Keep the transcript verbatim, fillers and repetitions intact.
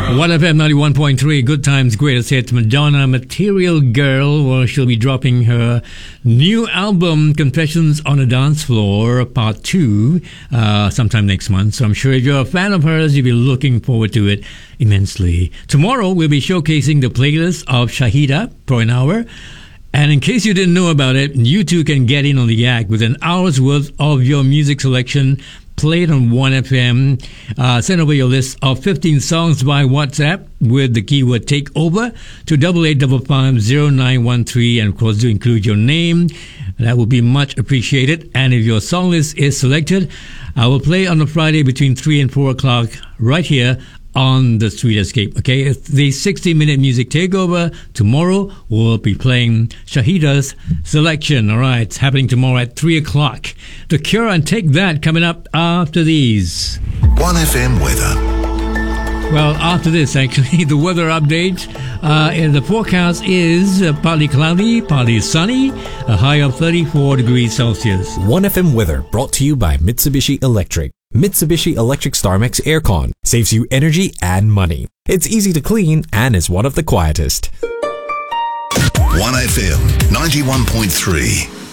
one F M ninety-one point three, Good Times, Greatest Hits. Madonna, Material Girl. Well, she'll be dropping her new album, Confessions on a Dance Floor, Part two, uh, sometime next month. So I'm sure if you're a fan of hers, you'll be looking forward to it immensely. Tomorrow, we'll be showcasing the playlist of Shahida for an hour. And in case you didn't know about it, you too can get in on the act with an hour's worth of your music selection played on one F M. Uh, send over your list of fifteen songs by WhatsApp with the keyword takeover to double eight double five zero nine one three, and of course do include your name. That would be much appreciated. And if your song list is selected, I will play on a Friday between three and four o'clock right here on the Street Escape. Okay, it's the sixty minute music takeover. Tomorrow we'll be playing Shahida's selection. All right, it's happening tomorrow at three o'clock. The Cure and Take That coming up after these. one F M weather. Well, after this, actually, the weather update. Uh, and the forecast is uh, partly cloudy, partly sunny, a high of thirty-four degrees Celsius. one F M weather brought to you by Mitsubishi Electric. Mitsubishi Electric StarMax Aircon saves you energy and money. It's easy to clean and is one of the quietest. one F M ninety-one point three.